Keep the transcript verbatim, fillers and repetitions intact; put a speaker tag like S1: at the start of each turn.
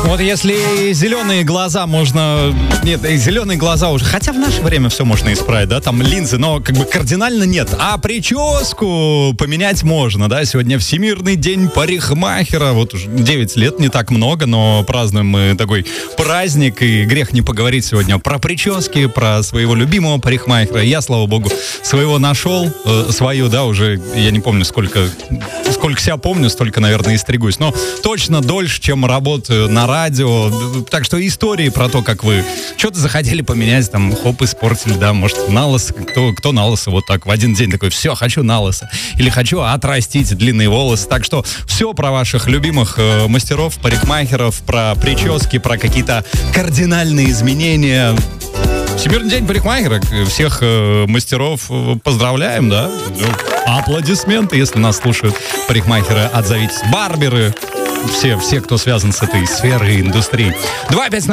S1: Вот если зеленые глаза можно... Нет, и зеленые глаза уже... Хотя в наше время все можно исправить, да, там линзы, но как бы кардинально нет. А прическу поменять можно, да. Сегодня Всемирный день парикмахера. Вот уже девять лет, не так много, но празднуем мы такой праздник. И грех не поговорить сегодня про прически, про своего любимого парикмахера. Я, слава богу, своего нашел, э, свою, да, уже, я не помню, сколько... Сколько себя помню, столько, наверное, и стригусь. Но точно дольше, чем работаю на радио. Так что истории про то, как вы что-то захотели поменять, там, хоп, испортили, да, может, на лысо. Кто, кто на лысо вот так в один день такой, все, хочу на лысо. Или хочу отрастить длинные волосы. Так что все про ваших любимых э, мастеров, парикмахеров, про прически, про какие-то кардинальные изменения. Всемирный день парикмахера. Всех э, мастеров поздравляем, да? Аплодисменты, если нас слушают парикмахеры, отзовитесь. Барберы, все, все, кто связан с этой сферой индустрии. два пять